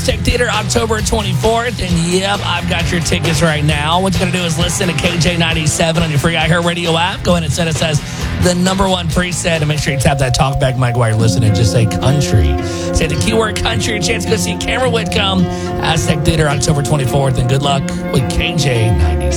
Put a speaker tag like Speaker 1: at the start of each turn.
Speaker 1: Aztec Theater, October 24th. And yep, I've got your tickets right now. What you're going to do is listen to KJ97 on your free iHeartRadio app. Go ahead and set us as the number one preset. And make sure you tap that talkback mic while you're listening. Just say country. Say the keyword country. A chance to go see Cameron Whitcomb, Aztec Theater, October 24th. And good luck with KJ97.